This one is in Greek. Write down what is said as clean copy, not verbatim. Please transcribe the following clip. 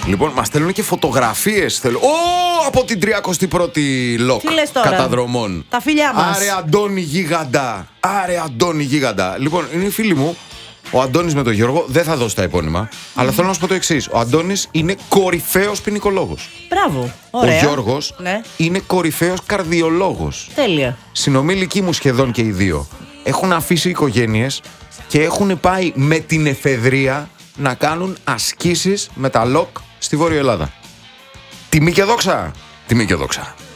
Λοιπόν, μας στέλνουν και φωτογραφίες. Από την 31η ΛΟΚ καταδρομών. Τα φιλιά μας. Άρε Αντώνη γίγαντα. Άρε Αντώνη γίγαντα. Λοιπόν, είναι οι φίλοι μου. Ο Αντώνης με τον Γιώργο, δεν θα δώσω τα επώνυμα, αλλά θέλω να σου πω το εξής. Ο Αντώνης είναι κορυφαίος ποινικολόγος. Μπράβο. Ωραία. Ο Γιώργος είναι κορυφαίος καρδιολόγος. Τέλεια. Συνομήλικοι μου σχεδόν και οι δύο. Έχουν αφήσει οικογένειες και έχουν πάει με την εφεδρεία να κάνουν ασκήσεις με τα ΛΟΚ στη Βόρεια Ελλάδα. Τιμή και δόξα. Τιμή και δόξα.